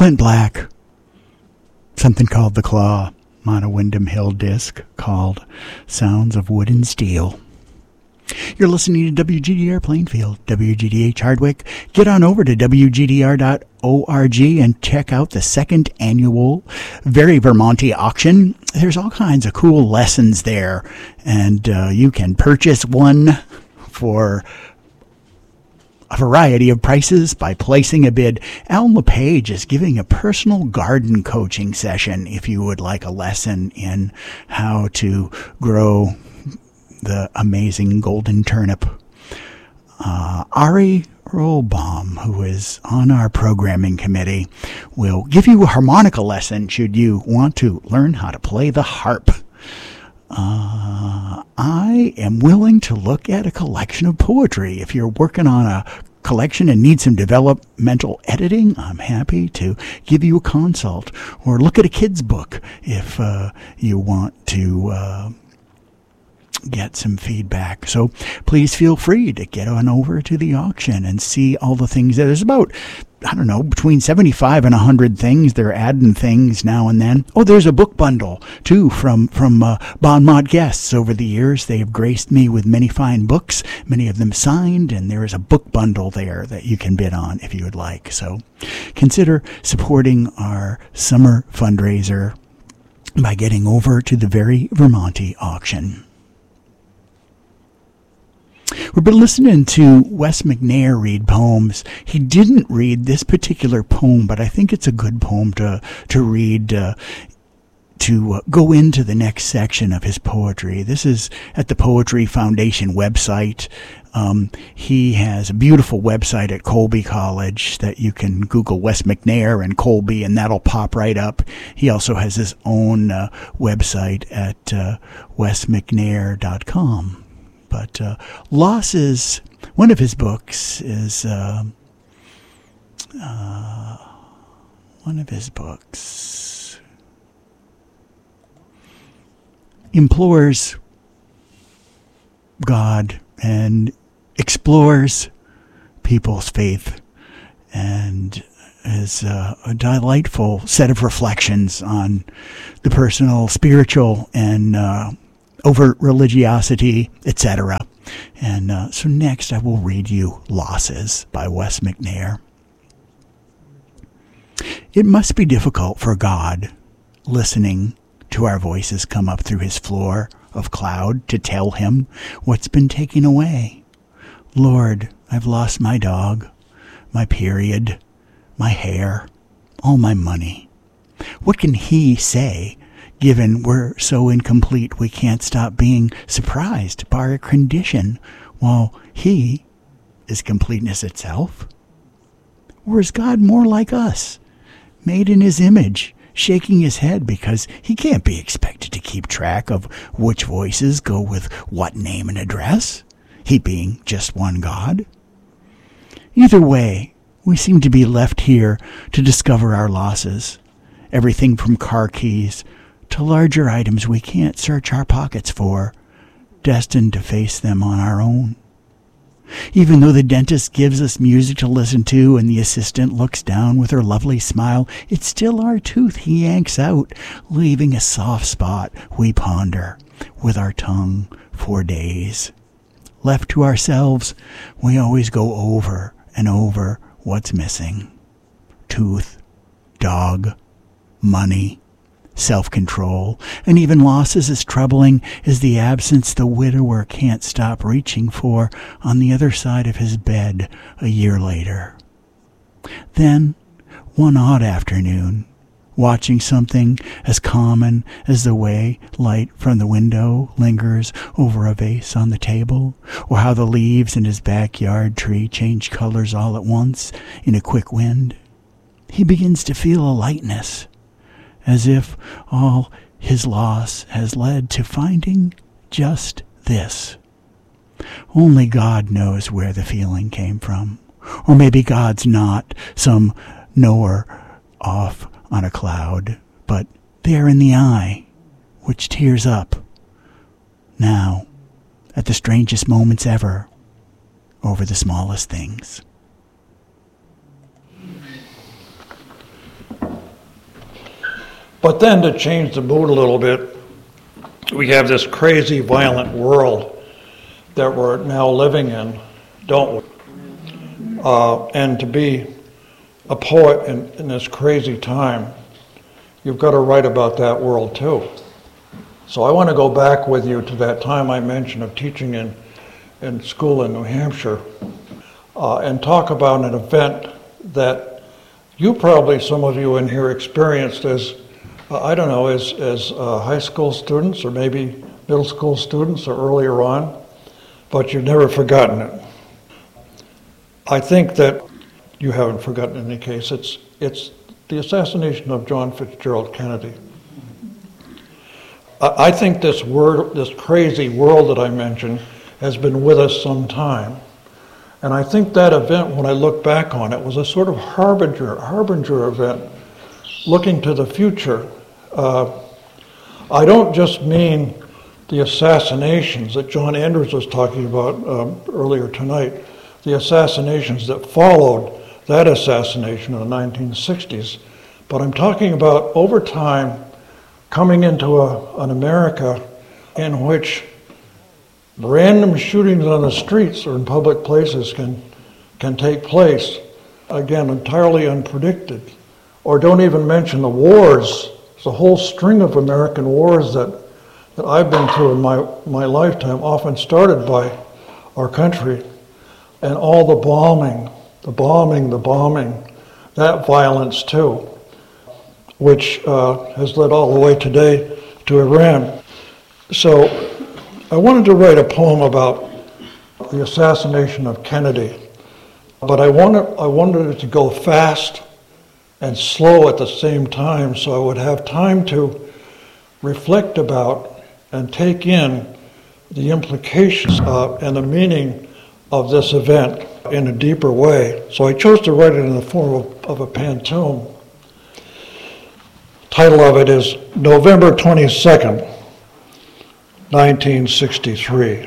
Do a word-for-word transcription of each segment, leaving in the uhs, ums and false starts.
Clint Black, something called The Claw, on a Windham Hill disc called Sounds of Wood and Steel. You're listening to W G D R Plainfield, W G D H Hardwick. Get on over to W G D R dot org and check out the second annual Very Vermonty auction. There's all kinds of cool lessons there, and uh, you can purchase one for a variety of prices by placing a bid. Alan LePage is giving a personal garden coaching session if you would like a lesson in how to grow the amazing golden turnip. Uh, Ari Rollbaum, who is on our programming committee, will give you a harmonica lesson should you want to learn how to play the harp. Uh, I am willing to look at a collection of poetry. If you're working on a collection and need some developmental editing, I'm happy to give you a consult. Or look at a kid's book if uh, you want to uh, get some feedback. So please feel free to get on over to the auction and see all the things. There's about, I don't know, between seventy-five and one hundred things. They're adding things now and then. Oh, there's a book bundle, too, from, from uh, Bon Mot guests. Over the years, they have graced me with many fine books, many of them signed, and there is a book bundle there that you can bid on if you would like. So consider supporting our summer fundraiser by getting over to the Very Vermonty auction. We've been listening to Wes McNair read poems. He didn't read this particular poem, but I think it's a good poem to to read uh, to uh, go into the next section of his poetry. This is at the Poetry Foundation website. Um, he has a beautiful website at Colby College that you can Google Wes McNair and Colby, and that'll pop right up. He also has his own uh, website at uh, wes mcnair dot com. But uh, Losses, one of his books is, uh, uh, one of his books implores God and explores people's faith, and is uh, a delightful set of reflections on the personal, spiritual, and uh, overt religiosity, et cetera. And uh, so next I will read you Losses by Wes McNair. It must be difficult for God, listening to our voices come up through his floor of cloud, to tell him what's been taken away. Lord, I've lost my dog, my period, my hair, all my money. What can he say, given we're so incomplete we can't stop being surprised by our condition, while he is completeness itself? Or is God more like us, made in his image, shaking his head because he can't be expected to keep track of which voices go with what name and address, he being just one God? Either way, we seem to be left here to discover our losses, everything from car keys to larger items we can't search our pockets for, destined to face them on our own. Even though the dentist gives us music to listen to and the assistant looks down with her lovely smile, it's still our tooth he yanks out, leaving a soft spot we ponder with our tongue for days. Left to ourselves, we always go over and over what's missing. Tooth, dog, money, self-control, and even losses as troubling as the absence the widower can't stop reaching for on the other side of his bed a year later. Then, one odd afternoon, watching something as common as the way light from the window lingers over a vase on the table, or how the leaves in his backyard tree change colors all at once in a quick wind, he begins to feel a lightness, as if all his loss has led to finding just this. Only God knows where the feeling came from. Or maybe God's not some knower off on a cloud, but there in the eye, which tears up, now, at the strangest moments ever, over the smallest things. But then to change the mood a little bit, we have this crazy, violent world that we're now living in, don't we? Uh, and to be a poet in, in this crazy time, you've got to write about that world too. So I want to go back with you to that time I mentioned of teaching in, in school in New Hampshire uh, and talk about an event that you probably, some of you in here, experienced as Uh, I don't know, as, as uh, high school students or maybe middle school students or earlier on, but you've never forgotten it. I think that you haven't forgotten in any case. It's, it's the assassination of John Fitzgerald Kennedy. I, I think this word, this crazy world that I mentioned has been with us some time. And I think that event, when I look back on it, was a sort of harbinger, harbinger event looking to the future. Uh, I don't just mean the assassinations that John Andrews was talking about um, earlier tonight, the assassinations that followed that assassination in the nineteen sixties, but I'm talking about over time coming into a, an America in which random shootings on the streets or in public places can, can take place, again, entirely unpredicted. Or don't even mention the wars. There's a whole string of American wars that, that I've been through in my, my lifetime, often started by our country. And all the bombing, the bombing, the bombing, that violence too, which uh, has led all the way today to Iran. So I wanted to write a poem about the assassination of Kennedy, but I wanted, I wanted it to go fast and slow at the same time, so I would have time to reflect about and take in the implications uh, and the meaning of this event in a deeper way. So I chose to write it in the form of, of a pantoum. Title of it is November twenty-second, nineteen sixty-three.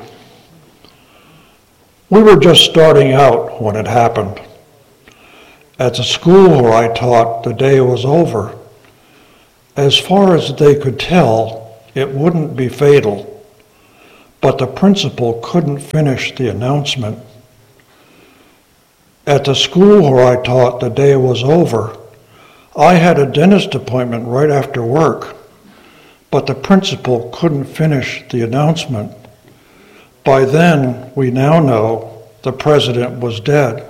We were just starting out when it happened. At the school where I taught, the day was over. As far as they could tell, it wouldn't be fatal, but the principal couldn't finish the announcement. At the school where I taught, the day was over. I had a dentist appointment right after work, but the principal couldn't finish the announcement. By then, we now know the president was dead.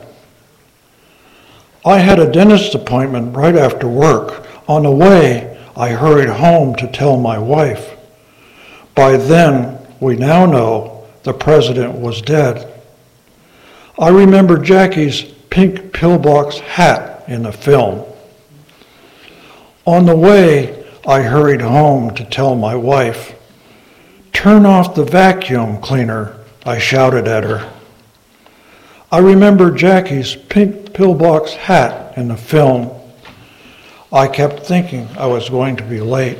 I had a dentist appointment right after work. On the way, I hurried home to tell my wife. By then, we now know the president was dead. I remember Jackie's pink pillbox hat in the film. On the way, I hurried home to tell my wife. Turn off the vacuum cleaner, I shouted at her. I remember Jackie's pink pillbox hat in the film. I kept thinking I was going to be late.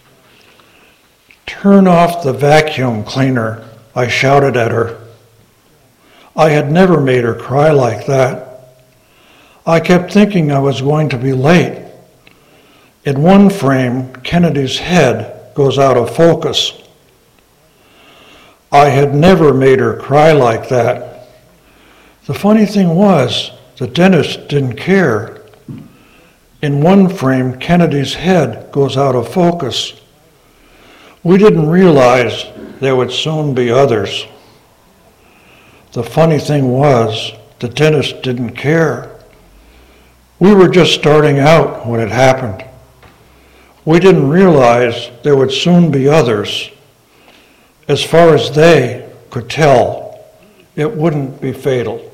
Turn off the vacuum cleaner, I shouted at her. I had never made her cry like that. I kept thinking I was going to be late. In one frame, Kennedy's head goes out of focus. I had never made her cry like that. The funny thing was, the dentist didn't care. In one frame, Kennedy's head goes out of focus. We didn't realize there would soon be others. The funny thing was, the dentist didn't care. We were just starting out when it happened. We didn't realize there would soon be others. As far as they could tell, it wouldn't be fatal.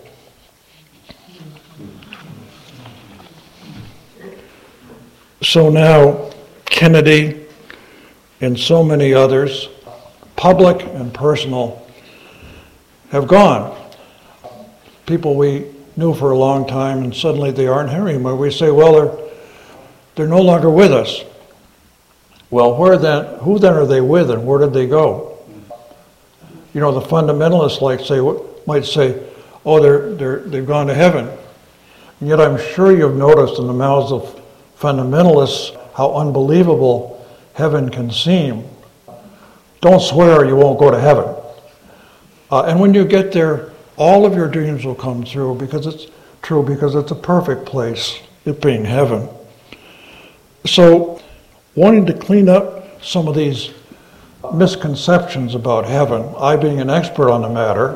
So now, Kennedy and so many others, public and personal, have gone. People we knew for a long time, and suddenly they aren't here anymore. We say, well, they're, they're no longer with us. Well, where then? Who then are they with, and where did they go? You know, the fundamentalists like say might say, oh, they're they're they've gone to heaven. And yet, I'm sure you've noticed in the mouths of fundamentalists how unbelievable heaven can seem. Don't swear you won't go to heaven. Uh, and when you get there, all of your dreams will come through because it's true, because it's a perfect place, it being heaven. So, wanting to clean up some of these misconceptions about heaven, I being an expert on the matter,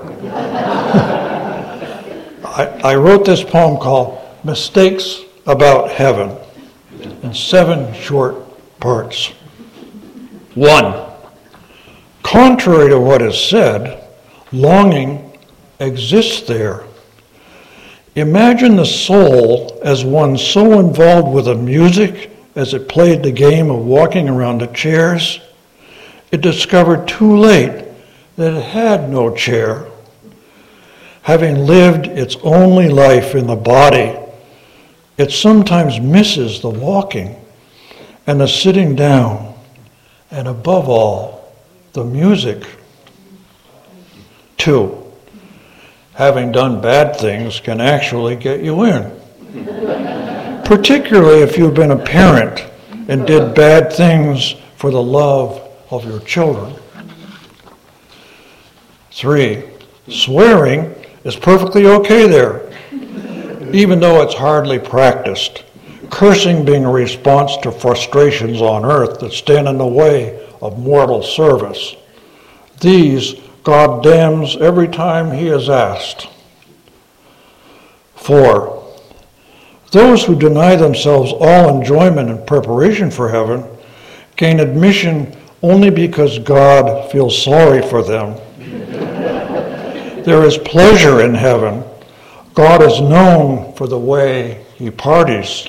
I, I wrote this poem called Mistakes About Heaven in seven short parts. One, contrary to what is said, longing exists there. Imagine the soul as one so involved with the music as it played the game of walking around the chairs, it discovered too late that it had no chair. Having lived its only life in the body, it sometimes misses the walking and the sitting down, and above all, the music. Two, having done bad things can actually get you in, particularly if you've been a parent and did bad things for the love of your children. Three, swearing is perfectly okay there, even though it's hardly practiced, cursing being a response to frustrations on earth that stand in the way of mortal service. These God damns every time he is asked. Four, those who deny themselves all enjoyment and preparation for heaven gain admission only because God feels sorry for them. There is pleasure in heaven. God is known for the way he parties.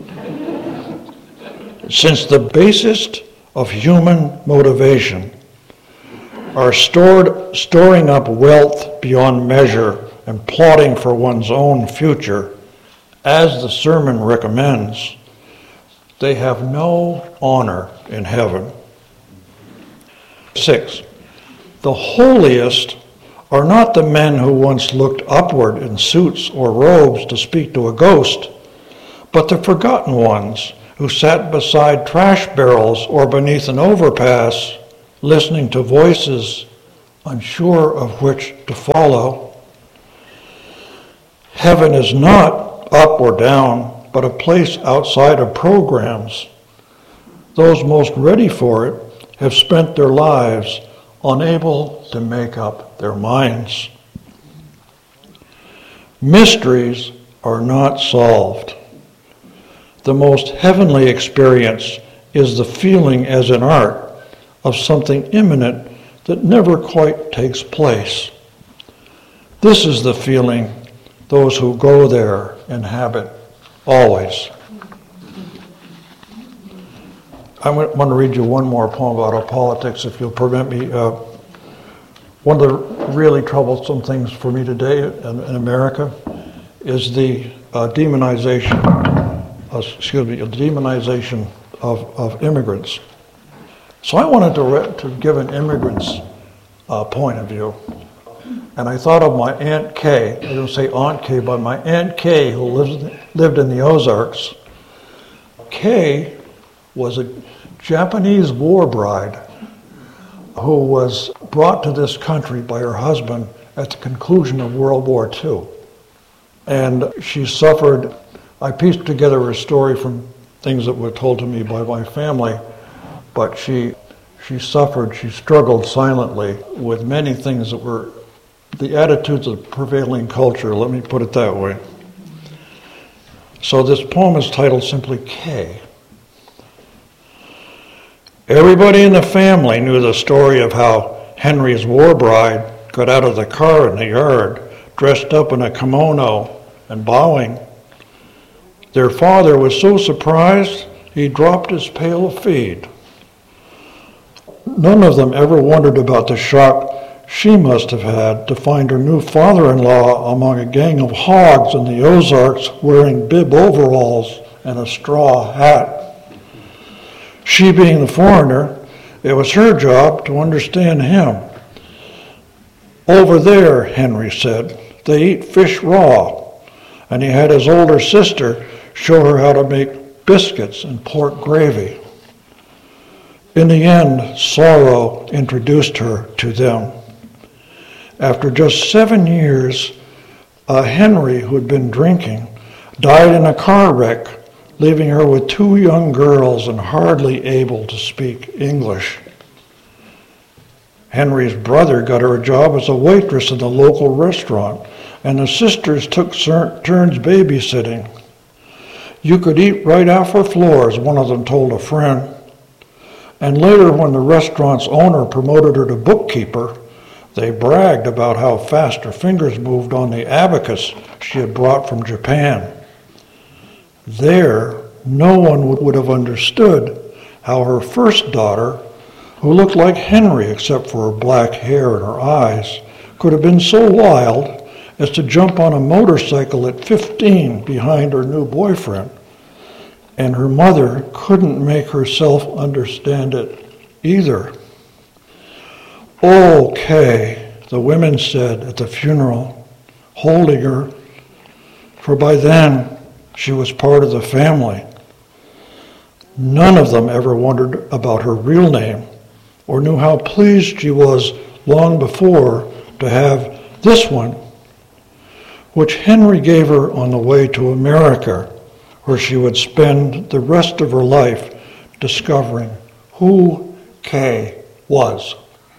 Since the basest of human motivation are stored, storing up wealth beyond measure and plotting for one's own future, as the sermon recommends, they have no honor in heaven. Six, the holiest are not the men who once looked upward in suits or robes to speak to a ghost, but the forgotten ones who sat beside trash barrels or beneath an overpass, listening to voices unsure of which to follow. Heaven is not up or down, but a place outside of programs. Those most ready for it have spent their lives unable to make up their minds. Mysteries are not solved. The most heavenly experience is the feeling, as in art, of something imminent that never quite takes place. This is the feeling those who go there inhabit always. I want to read you one more poem about our politics, if you'll permit me. Uh, one of the really troublesome things for me today in, in America is the uh, demonization, uh, excuse me, the demonization of, of immigrants. So I wanted to, re- to give an immigrant's uh, point of view. And I thought of my Aunt Kay. I don't say Aunt Kay, but my Aunt Kay, who lives, lived in the Ozarks. Kay was a Japanese war bride who was brought to this country by her husband at the conclusion of World War Two. And she suffered, I pieced together a story from things that were told to me by my family, but she she suffered, she struggled silently with many things that were the attitudes of the prevailing culture, let me put it that way. So this poem is titled simply Kay. Everybody in the family knew the story of how Henry's war bride got out of the car in the yard, dressed up in a kimono and bowing. Their father was so surprised, he dropped his pail of feed. None of them ever wondered about the shock she must have had to find her new father-in-law among a gang of hogs in the Ozarks wearing bib overalls and a straw hat. She being the foreigner, it was her job to understand him. Over there, Henry said, they eat fish raw, and he had his older sister show her how to make biscuits and pork gravy. In the end, sorrow introduced her to them. After just seven years, uh, Henry, who had been drinking, died in a car wreck, leaving her with two young girls and hardly able to speak English. Henry's brother got her a job as a waitress in the local restaurant, and the sisters took turns babysitting. You could eat right off her floors, one of them told a friend. And later, when the restaurant's owner promoted her to bookkeeper, they bragged about how fast her fingers moved on the abacus she had brought from Japan. There, no one would have understood how her first daughter, who looked like Henry except for her black hair and her eyes, could have been so wild as to jump on a motorcycle at fifteen behind her new boyfriend. And her mother couldn't make herself understand it either. "Oh, Kay," the women said at the funeral, holding her, for by then she was part of the family. None of them ever wondered about her real name or knew how pleased she was long before to have this one, which Henry gave her on the way to America, where she would spend the rest of her life discovering who Kay was.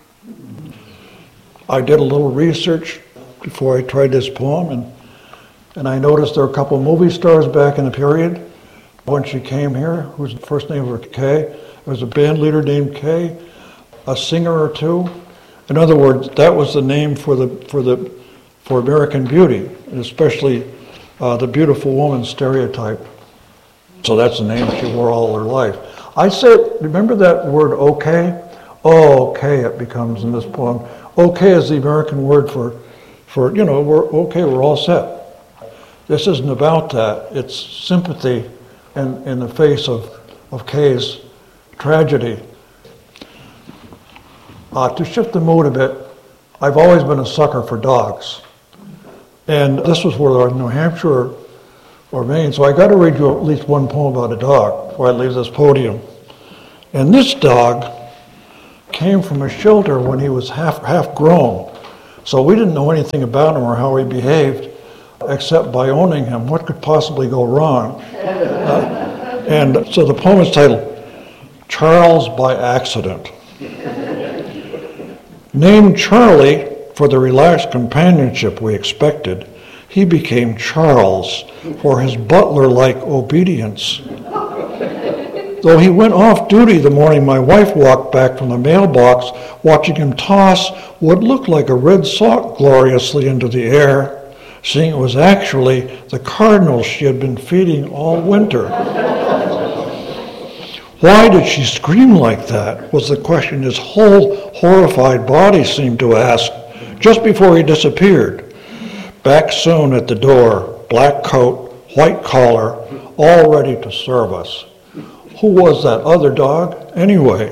I did a little research before I tried this poem, and, and I noticed there were a couple of movie stars back in the period when she came here, whose first name was Kay. There was a band leader named Kay, a singer or two. In other words, that was the name for the for the for American Beauty, and especially uh, the beautiful woman stereotype. So that's the name she wore all her life. I said, remember that word okay? Oh, okay, it becomes in this poem. Okay is the American word for, for you know, we're okay, we're all set. This isn't about that. It's sympathy in, in the face of, of Kay's tragedy. Uh, to shift the mood a bit, I've always been a sucker for dogs. And this was whether I'm New Hampshire or Maine, so I got to read you at least one poem about a dog before I leave this podium. And this dog came from a shelter when he was half half grown, so we didn't know anything about him or how he behaved, except by owning him. What could possibly go wrong? Uh, and so the poem is titled "Charles by Accident." Named Charlie for the relaxed companionship we expected, he became Charles for his butler-like obedience. Though he went off duty the morning my wife walked back from the mailbox, watching him toss what looked like a red sock gloriously into the air, seeing it was actually the cardinals she had been feeding all winter. Why did she scream like that, was the question his whole horrified body seemed to ask, just before he disappeared. Back soon at the door, black coat, white collar, all ready to serve us. Who was that other dog, anyway?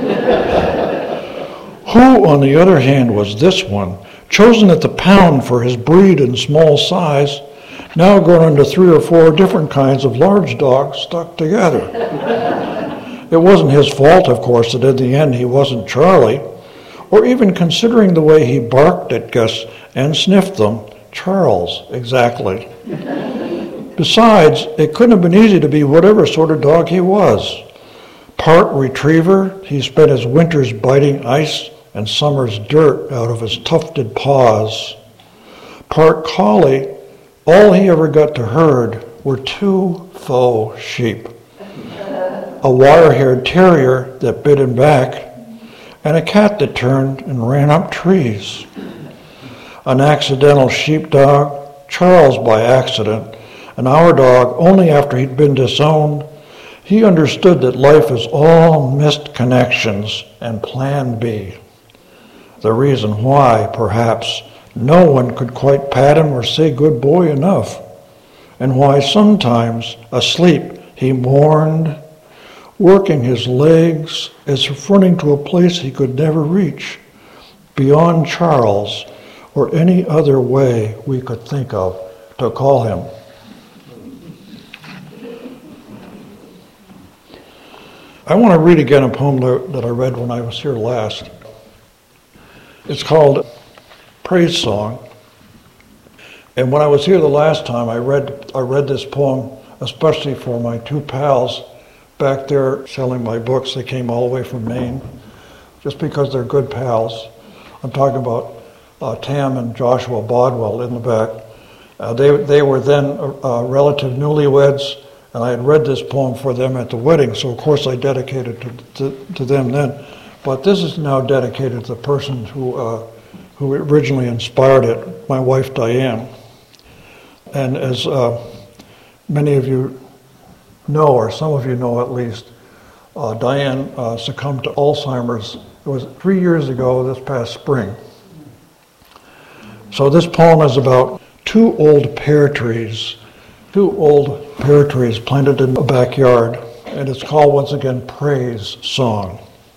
Who, on the other hand, was this one, chosen at the pound for his breed and small size, now grown into three or four different kinds of large dogs stuck together? It wasn't his fault, of course, that in the end he wasn't Charlie, or even considering the way he barked at guests and sniffed them, Charles, exactly. Besides, it couldn't have been easy to be whatever sort of dog he was. Part retriever, he spent his winters biting ice and summers dirt out of his tufted paws. Part collie, all he ever got to herd were two faux sheep. A wire-haired terrier that bit him back, and a cat that turned and ran up trees. An accidental sheepdog, Charles by accident, and our dog only after he'd been disowned. He understood that life is all missed connections and plan B. The reason why, perhaps, no one could quite pat him or say good boy enough, and why sometimes, asleep, he mourned, working his legs as if running to a place he could never reach, beyond Charles or any other way we could think of to call him. I want to read again a poem that I read when I was here last. It's called Praise Song. And when I was here the last time, I read I read this poem especially for my two pals back there selling my books. They came all the way from Maine, just because they're good pals. I'm talking about uh, Tam and Joshua Bodwell in the back. Uh, they they were then uh, relative newlyweds, and I had read this poem for them at the wedding, so of course I dedicated it to, to, to them then. But this is now dedicated to the person who uh, who originally inspired it, my wife Diane. And as uh, many of you know, or some of you know at least, uh, Diane uh, succumbed to Alzheimer's. It was three years ago this past spring. So this poem is about two old pear trees, two old pear trees planted in the backyard, and it's called once again Praise Song.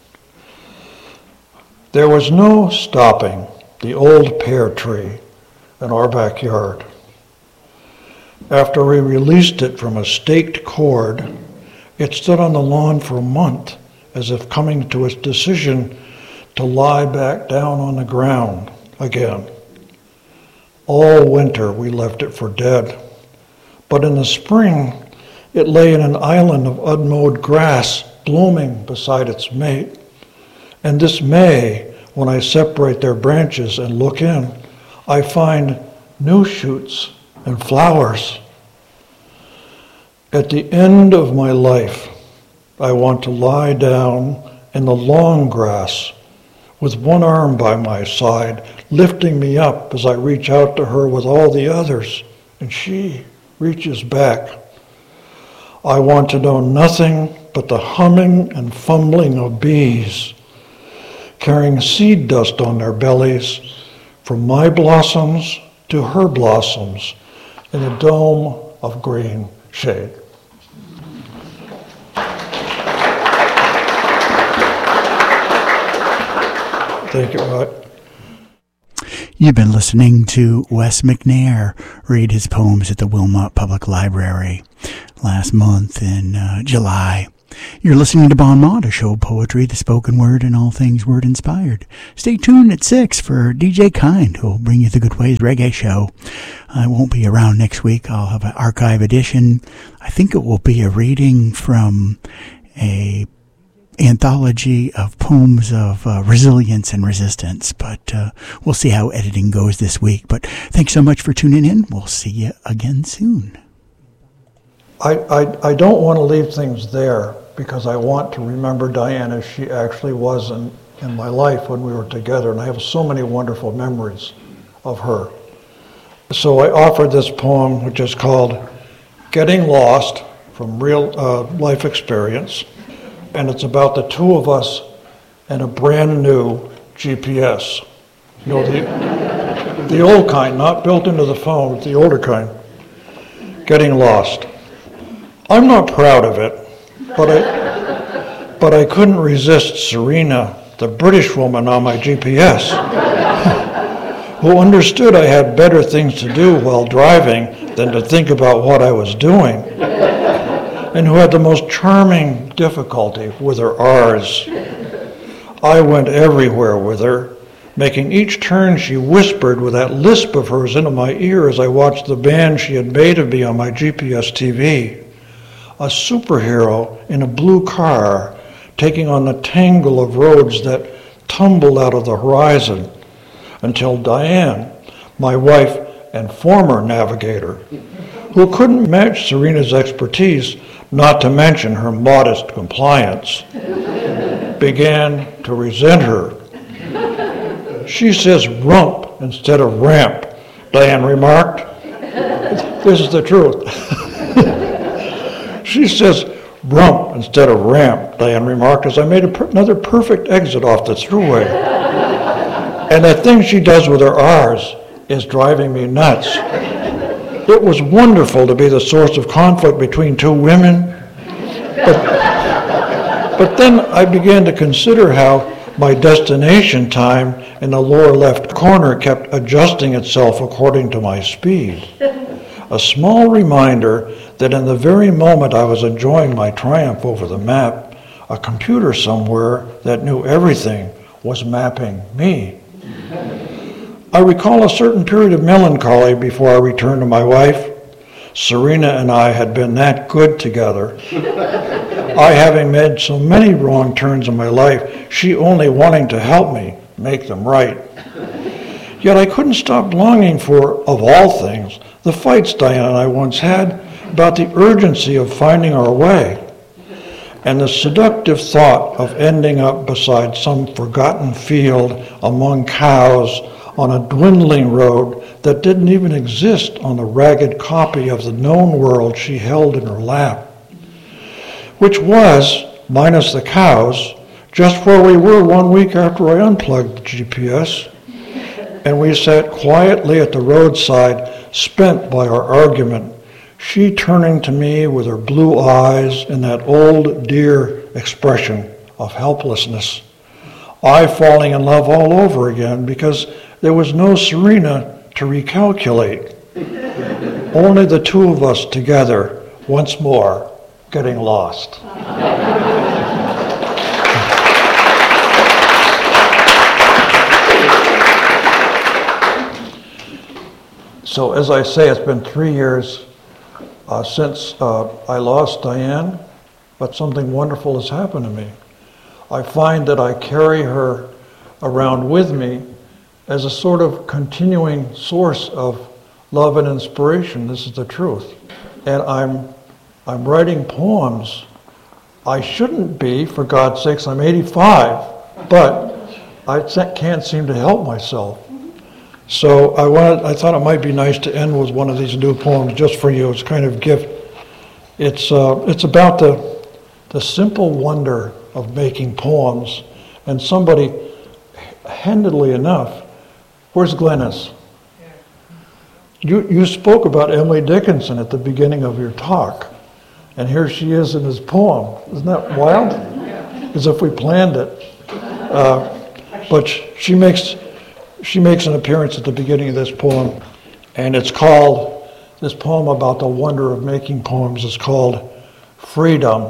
There was no stopping the old pear tree in our backyard. After we released it from a staked cord, it stood on the lawn for a month, as if coming to its decision to lie back down on the ground again. All winter we left it for dead, but in the spring it lay in an island of unmowed grass blooming beside its mate. And this May, when I separate their branches and look in, I find new shoots and flowers. At the end of my life, I want to lie down in the long grass with one arm by my side, lifting me up as I reach out to her with all the others, and she reaches back. I want to know nothing but the humming and fumbling of bees, carrying seed dust on their bellies, from my blossoms to her blossoms, in a dome of green shade. Thank you, Rod. You've been listening to Wes McNair read his poems at the Wilmot Public Library last month in uh, July. You're listening to Bon Mot, a show of poetry, the spoken word, and all things word-inspired. Stay tuned at six for D J Kind, who will bring you the Good Ways Reggae Show. I won't be around next week. I'll have an archive edition. I think it will be a reading from a anthology of poems of uh, resilience and resistance, but uh, we'll see how editing goes this week. But thanks so much for tuning in. We'll see you again soon. I, I, I don't want to leave things there, because I want to remember Diane as she actually was in, in my life when we were together, and I have so many wonderful memories of her. So I offered this poem, which is called Getting Lost, from real uh, life experience, and it's about the two of us and a brand new G P S. You know, the, the old kind, not built into the phone, the older kind. Getting lost. I'm not proud of it, but I, but I couldn't resist Serena, the British woman on my G P S, who understood I had better things to do while driving than to think about what I was doing, and who had the most charming difficulty with her R's. I went everywhere with her, making each turn she whispered with that lisp of hers into my ear as I watched the band she had made of me on my G P S T V. A superhero in a blue car, taking on the tangle of roads that tumbled out of the horizon, until Diane, my wife and former navigator, who couldn't match Serena's expertise, not to mention her modest compliance, began to resent her. She says rump instead of ramp, Diane remarked. This is the truth. She says rump instead of ramp, Diane remarked, as I made a per- another perfect exit off the thruway. And that thing she does with her R's is driving me nuts. It was wonderful to be the source of conflict between two women, but, but then I began to consider how my destination time in the lower left corner kept adjusting itself according to my speed. A small reminder that in the very moment I was enjoying my triumph over the map, a computer somewhere that knew everything was mapping me. I recall a certain period of melancholy before I returned to my wife. Serena and I had been that good together. I having made so many wrong turns in my life, she only wanting to help me make them right. Yet I couldn't stop longing for, of all things, the fights Diane and I once had about the urgency of finding our way, and the seductive thought of ending up beside some forgotten field among cows on a dwindling road that didn't even exist on the ragged copy of the known world she held in her lap, which was, minus the cows, just where we were one week after I unplugged the G P S, and we sat quietly at the roadside, spent by our argument, she turning to me with her blue eyes and that old dear expression of helplessness. I falling in love all over again because there was no Serena to recalculate. Only the two of us together, once more, getting lost. So as I say, it's been three years uh, since uh, I lost Diane, but something wonderful has happened to me. I find that I carry her around with me as a sort of continuing source of love and inspiration. This is the truth. And I'm I'm writing poems. I shouldn't be, for God's sakes, I'm eighty-five, but I can't seem to help myself. So I wanted, I thought it might be nice to end with one of these new poems just for you. It's kind of a gift. It's uh, it's about the the simple wonder of making poems. And somebody, handedly enough, where's Glennis? You you spoke about Emily Dickinson at the beginning of your talk, and here she is in this poem. Isn't that wild? As if we planned it. Uh, but she makes. She makes an appearance at the beginning of this poem, and it's called, this poem about the wonder of making poems is called Freedom.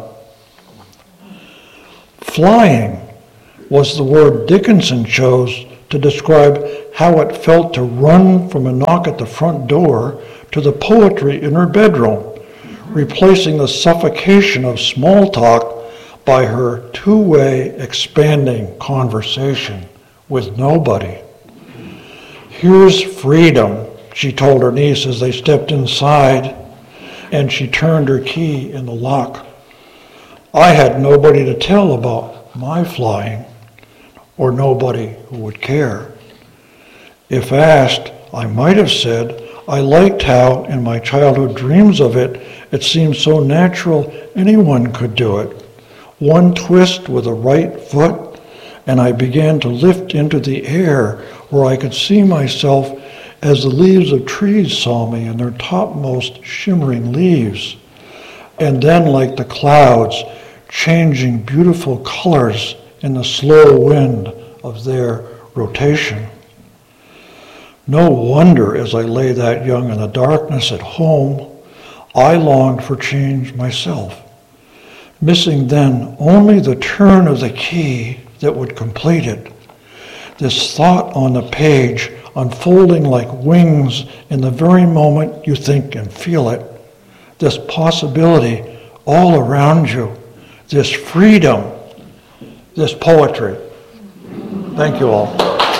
Flying was the word Dickinson chose to describe how it felt to run from a knock at the front door to the poetry in her bedroom, replacing the suffocation of small talk by her two-way expanding conversation with nobody. Here's freedom, she told her niece as they stepped inside, and she turned her key in the lock. I had nobody to tell about my flying, or nobody who would care. If asked, I might have said I liked how, in my childhood dreams of it, it seemed so natural anyone could do it. One twist with the right foot, and I began to lift into the air where I could see myself as the leaves of trees saw me in their topmost shimmering leaves. And then, like the clouds, changing beautiful colors in the slow wind of their rotation. No wonder, as I lay that young in the darkness at home, I longed for change myself, missing then only the turn of the key that would complete it. This thought on the page unfolding like wings in the very moment you think and feel it. This possibility all around you. This freedom. This poetry. Thank you all.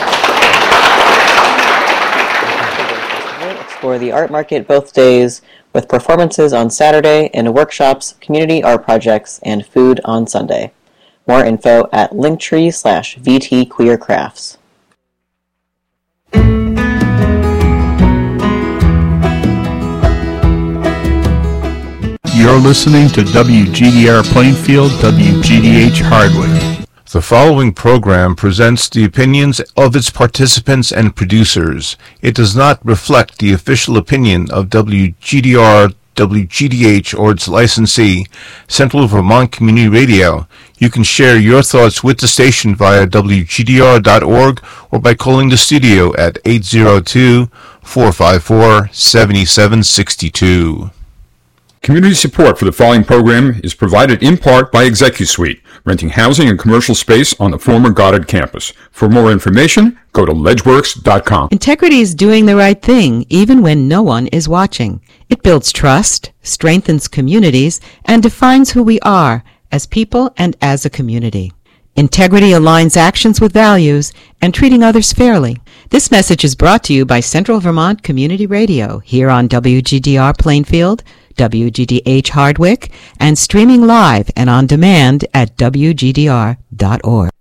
Explore the art market both days with performances on Saturday and workshops, community art projects, and food on Sunday. More info at linktree slash VT Queer Crafts. You're listening to W G D R Plainfield, W G D H Hardwick. The following program presents the opinions of its participants and producers. It does not reflect the official opinion of W G D R, W G D H, or its licensee, Central Vermont Community Radio. You can share your thoughts with the station via W G D R dot org or by calling the studio at eight zero two, four five four, seven seven six two. Community support for the following program is provided in part by ExecuSuite, renting housing and commercial space on the former Goddard campus. For more information, go to ledgeworks dot com. Integrity is doing the right thing even when no one is watching. It builds trust, strengthens communities, and defines who we are as people and as a community. Integrity aligns actions with values and treating others fairly. This message is brought to you by Central Vermont Community Radio here on W G D R Plainfield, W G D H Hardwick, and streaming live and on demand at W G D R dot org.